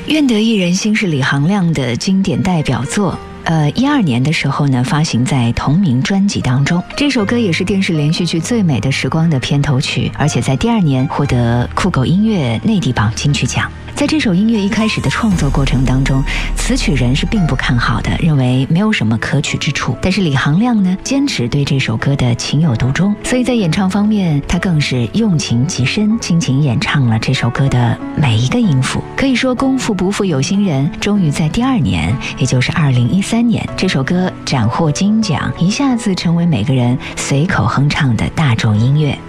愿得一人心是李行亮的经典代表作。12年的时候呢，发行在同名专辑当中。这首歌也是电视连续剧《最美的时光》的片头曲，而且在第2年获得酷狗音乐内地榜金曲奖。在这首音乐一开始的创作过程当中，词曲人是并不看好的，认为没有什么可取之处。但是李行亮呢，坚持对这首歌的情有独钟，所以在演唱方面，他更是用情极深，倾情演唱了这首歌的每一个音符。可以说，功夫不负有心人，终于在第2年，也就是2013年，这首歌斩获金奖，一下子成为每个人随口哼唱的大众音乐。